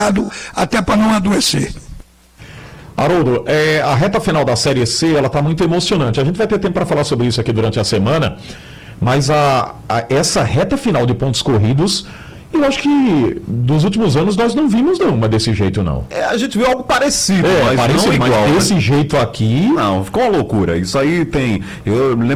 até para não adoecer. Haroldo, a reta final da Série C, ela está muito emocionante. A gente vai ter tempo para falar sobre isso aqui durante a semana, mas essa reta final de pontos corridos, eu acho que dos últimos anos nós não vimos nenhuma desse jeito, não. A gente viu algo parecido, mas parecido, não igual. Mas desse jeito aqui... Não, ficou uma loucura. Isso aí tem... Eu